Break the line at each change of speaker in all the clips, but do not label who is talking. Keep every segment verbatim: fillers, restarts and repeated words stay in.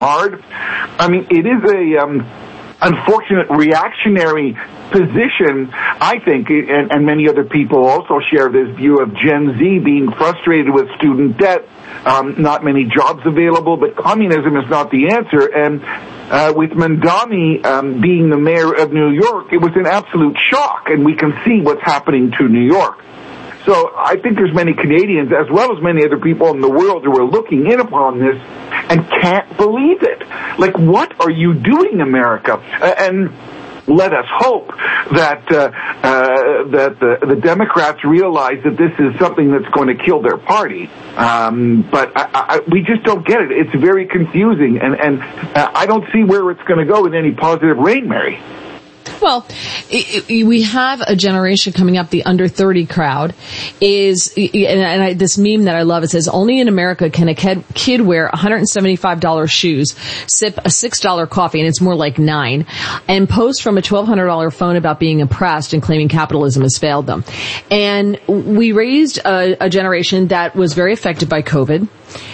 hard. I mean, it is a um, unfortunate reactionary position, I think, and, and many other people also share this view of Gen Z being frustrated with student debt, um, not many jobs available, but communism is not the answer. And uh, with Mamdani um, being the mayor of New York, it was an absolute shock, and we can see what's happening to New York. So I think there's many Canadians, as well as many other people in the world, who are looking in upon this and can't believe it. Like, what are you doing, America? Uh, and let us hope that uh, uh, that the, the Democrats realize that this is something that's going to kill their party. Um, but I, I, we just don't get it. It's very confusing, and, and uh, I don't see where it's going to go in any positive rain, Mary.
Well, it, it, we have a generation coming up, the under thirty crowd is, and, and I, this meme that I love, it says, only in America can a kid, kid wear one hundred seventy-five dollars shoes, sip a six dollar coffee, and it's more like nine, and post from a twelve hundred dollars phone about being impressed and claiming capitalism has failed them. And we raised a, a generation that was very affected by COVID.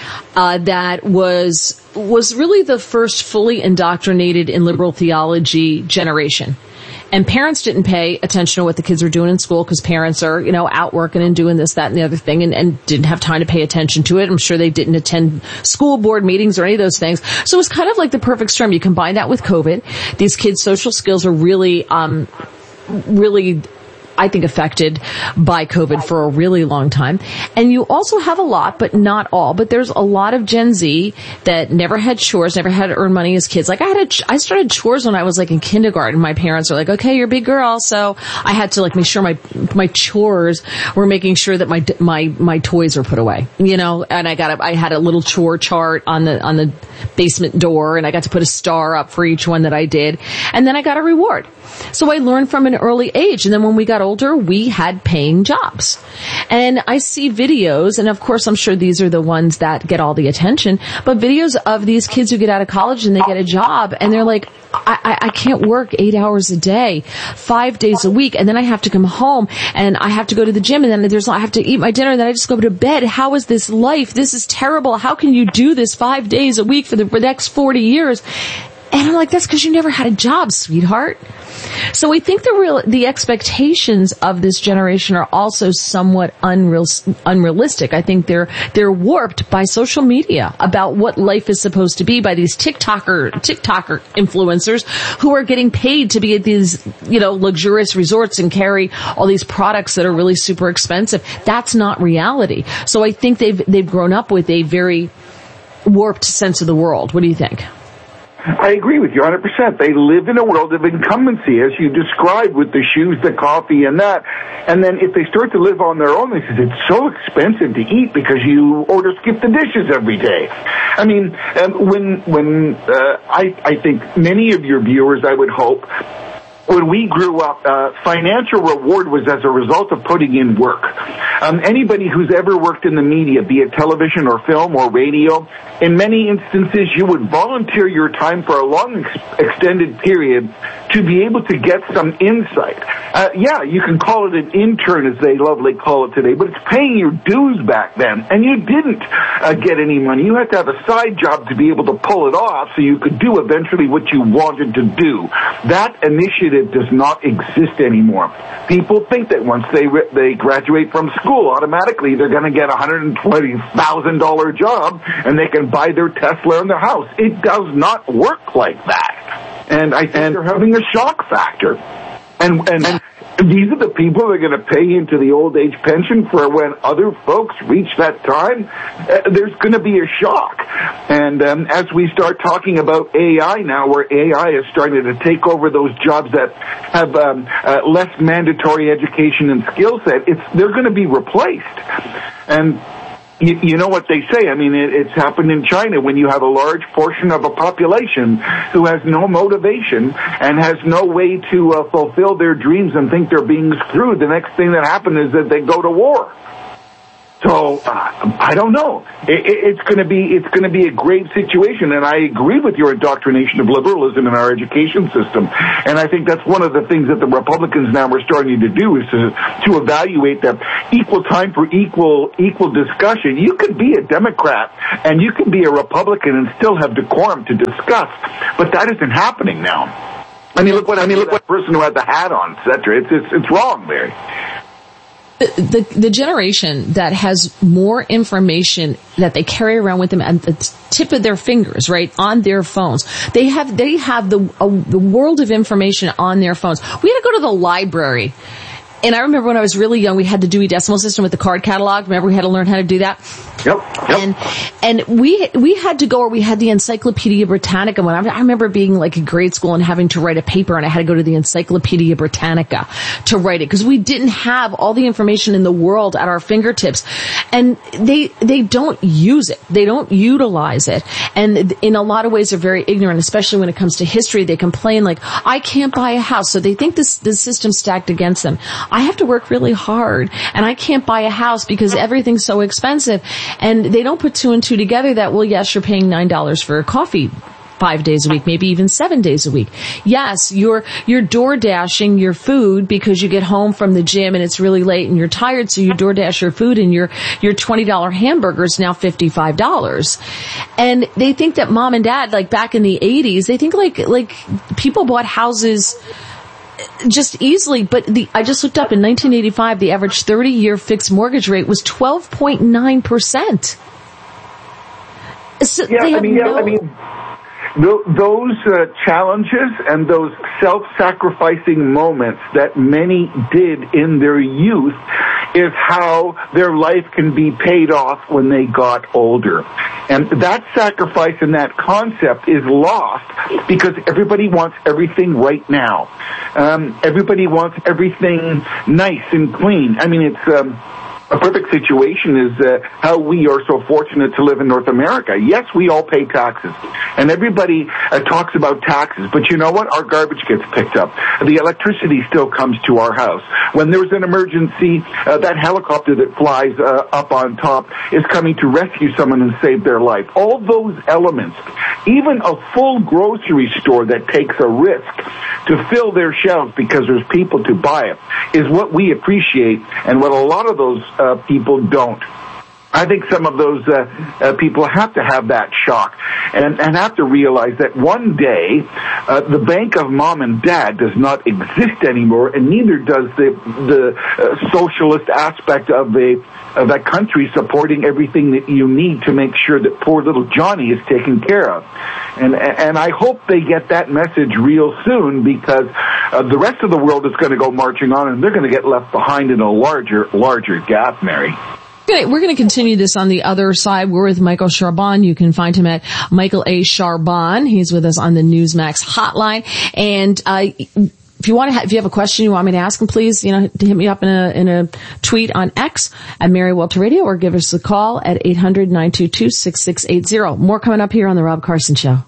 Uh, that was was really the first fully indoctrinated in liberal theology generation. And parents didn't pay attention to what the kids were doing in school because parents are, you know, out working and doing this, that, and the other thing, and, and didn't have time to pay attention to it. I'm sure they didn't attend school board meetings or any of those things. So it was kind of like the perfect storm. You combine that with COVID. These kids' social skills are really, um, really, I think, affected by COVID for a really long time. And you also have a lot, but not all, but there's a lot of Gen Z that never had chores, never had to earn money as kids. Like I had a, ch- I started chores when I was like in kindergarten. My parents are like, okay, you're a big girl. So I had to like make sure my, my chores were making sure that my, my, my toys were put away, you know, and I got a, I had a little chore chart on the, on the basement door, and I got to put a star up for each one that I did. And then I got a reward. So I learned from an early age. And then when we got older, we had paying jobs. And I see videos, and of course I'm sure these are the ones that get all the attention, but videos of these kids who get out of college and they get a job and they're like, I, I, I can't work eight hours a day, five days a week, and then I have to come home and I have to go to the gym, and then there's I have to eat my dinner, and then I just go to bed. How is this life? This is terrible. How can you do this five days a week for the, for the next forty years? And I'm like, that's because you never had a job, sweetheart. So we think the real, the expectations of this generation are also somewhat unreal, unrealistic. I think they're, they're warped by social media about what life is supposed to be, by these TikToker, TikToker influencers who are getting paid to be at these, you know, luxurious resorts and carry all these products that are really super expensive. That's not reality. So I think they've, they've grown up with a very warped sense of the world. What do you think?
I agree with you one hundred percent. They live in a world of incumbency, as you described, with the shoes, the coffee, and that. And then if they start to live on their own, they say it's so expensive to eat because you order skip the dishes every day. I mean, um, when when uh, I I think many of your viewers, I would hope, when we grew up, uh, financial reward was as a result of putting in work. Um, anybody who's ever worked in the media, be it television or film or radio, in many instances you would volunteer your time for a long ex- extended period to be able to get some insight. Uh, yeah, you can call it an intern, as they lovely call it today, but it's paying your dues back then. And you didn't uh, get any money. You had to have a side job to be able to pull it off so you could do eventually what you wanted to do. That initiative does not exist anymore. People think that once they re- they graduate from school, automatically they're going to get a one hundred twenty thousand dollars job and they can buy their Tesla and their house. It does not work like that. And I think and they're having a shock factor. And, and, and these are the people that are going to pay into the old age pension for when other folks reach that time. Uh, there's going to be a shock. And um, as we start talking about A I now, where A I is starting to take over those jobs that have um, uh, less mandatory education and skill set, it's they're going to be replaced. And You, you know what they say. I mean, it, it's happened in China when you have a large portion of a population who has no motivation and has no way to uh, fulfill their dreams and think they're being screwed. The next thing that happens is that they go to war. So uh, I don't know. It, it, it's going to be it's going to be a great situation, and I agree with your indoctrination of liberalism in our education system. And I think that's one of the things that the Republicans now are starting to do is to to evaluate that equal time for equal equal discussion. You could be a Democrat and you can be a Republican and still have decorum to discuss, but that isn't happening now. I mean, look what I mean. Look what person who had the hat on, et cetera. It's it's, it's wrong, Mary.
The, the the generation that has more information that they carry around with them at the tip of their fingers, right, on their phones. They have they have the uh, the world of information on their phones. We had to go to the library. And I remember when I was really young, we had the Dewey Decimal System with the card catalog. Remember, we had to learn how to do that?
Yep. yep.
And and we we had to go, or we had the Encyclopedia Britannica. When I, I remember being like in grade school and having to write a paper, and I had to go to the Encyclopedia Britannica to write it because we didn't have all the information in the world at our fingertips. And they they don't use it. They don't utilize it. And in a lot of ways, they're very ignorant, especially when it comes to history. They complain like, I can't buy a house. So they think this the system's stacked against them. I have to work really hard, and I can't buy a house because everything's so expensive. And they don't put two and two together that, well, yes, you're paying nine dollars for a coffee five days a week, maybe even seven days a week. Yes, you're, you're door dashing your food because you get home from the gym and it's really late and you're tired, so you door dash your food, and your, your twenty dollar hamburger is now fifty-five dollars. And they think that mom and dad, like back in the eighties, they think like, like people bought houses just easily, but the, I just looked up in nineteen eighty-five, the average thirty year fixed mortgage rate was twelve point nine percent. So
yeah,
they have
I mean,
no...
yeah, I mean, th- those uh, challenges and those self-sacrificing moments that many did in their youth is how their life can be paid off when they got older. And that sacrifice and that concept is lost because everybody wants everything right now. Um, everybody wants everything nice and clean. I mean, it's... Um, A perfect situation is uh, how we are so fortunate to live in North America. Yes, we all pay taxes, and everybody uh, talks about taxes, but you know what? Our garbage gets picked up. The electricity still comes to our house. When there's an emergency, uh, that helicopter that flies uh, up on top is coming to rescue someone and save their life. All those elements, even a full grocery store that takes a risk to fill their shelves because there's people to buy it, is what we appreciate, and what a lot of those Uh, people don't. I think some of those uh, uh, people have to have that shock and, and have to realize that one day uh, the bank of mom and dad does not exist anymore, and neither does the the uh, socialist aspect of the of that country supporting everything that you need to make sure that poor little Johnny is taken care of. And and I hope they get that message real soon, because uh, the rest of the world is going to go marching on, and they're going to get left behind in a larger larger gap, Mary.
Okay, we're going to continue this on the other side. We're with Michael Charbon. You can find him at Michael A. Charbon. He's with us on the Newsmax hotline. And uh if you want to, ha- if you have a question you want me to ask him, please, you know, hit me up in a in a tweet on X at Mary Walter Radio, or give us a call at eight hundred, nine two two, six six eight zero. More coming up here on the Rob Carson Show.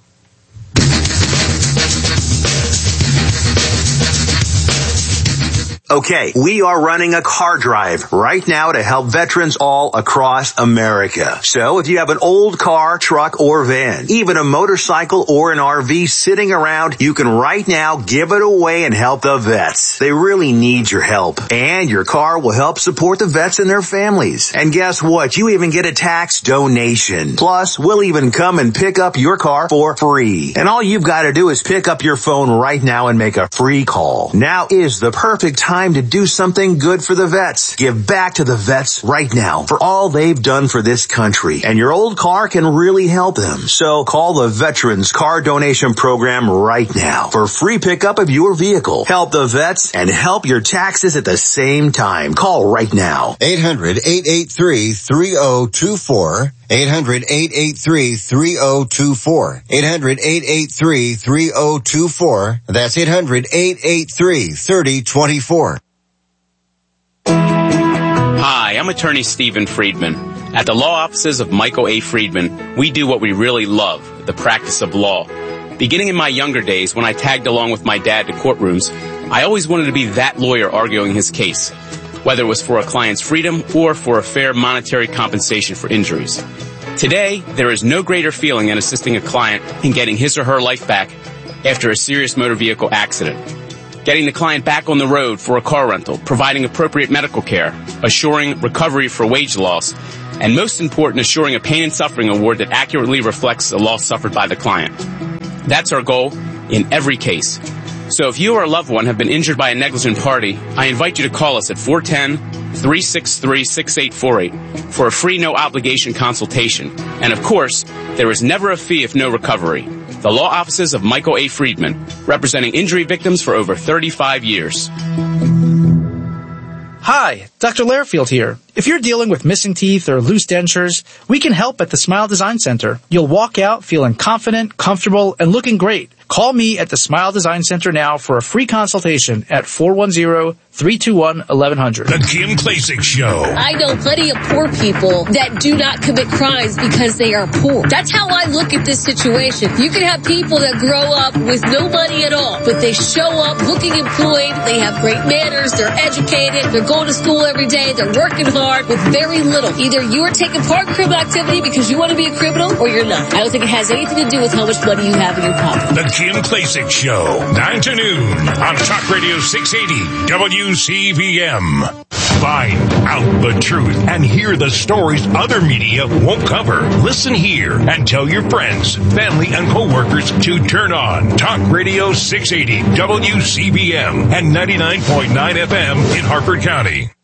Okay, we are running a car drive right now to help veterans all across America. So if you have an old car, truck, or van, even a motorcycle or an R V sitting around, you can right now give it away and help the vets. They really need your help. And your car will help support the vets and their families. And guess what? You even get a tax donation. Plus, we'll even come and pick up your car for free. And all you've got to do is pick up your phone right now and make a free call. Now is the perfect time to do something good for the vets. Give back to the vets right now for all they've done for this country. And your old car can really help them. So call the Veterans Car Donation Program right now for free pickup of your vehicle. Help the vets and help your taxes at the same time. Call right now.
eight hundred, eight eight three, three oh two four. eight hundred, eight eight three, three oh two four. eight hundred, eight eight three, three oh two four. That's eight hundred, eight eight three, three oh two four.
Hi, I'm attorney Stephen Friedman. At the law offices of Michael A. Friedman, we do what we really love, the practice of law. Beginning in my younger days, when I tagged along with my dad to courtrooms, I always wanted to be that lawyer arguing his case. whether it was for a client's freedom or for a fair monetary compensation for injuries. Today, there is no greater feeling than assisting a client in getting his or her life back after a serious motor vehicle accident. Getting the client back on the road for a car rental, providing appropriate medical care, assuring recovery for wage loss, and most important, assuring a pain and suffering award that accurately reflects the loss suffered by the client. That's our goal in every case. So if you or a loved one have been injured by a negligent party, I invite you to call us at four one zero, three six three, six eight four eight for a free no-obligation consultation. And of course, there is never a fee if no recovery. The law offices of Michael A. Friedman, representing injury victims for over thirty-five years.
Hi, Doctor Lairfield here. If you're dealing with missing teeth or loose dentures, we can help at the Smile Design Center. You'll walk out feeling confident, comfortable, and looking great. Call me at the Smile Design Center now for a free consultation at four one zero, three two one, eleven hundred.
The Kim Klacik Show.
I know plenty of poor people that do not commit crimes because they are poor. That's how I look at this situation. You can have people that grow up with no money at all, but they show up looking employed, they have great manners, they're educated, they're going to school every day, they're working hard with very little. Either you are taking part in criminal activity because you want to be a criminal or you're not. I don't think it has anything to do with how much money you have in your pocket.
The Kim Klacik Show, nine to noon on Talk Radio six eighty W C B M. Find out the truth and hear the stories other media won't cover. Listen here and tell your friends, family, and coworkers to turn on Talk Radio six eighty W C B M and ninety-nine point nine F M in Harford County.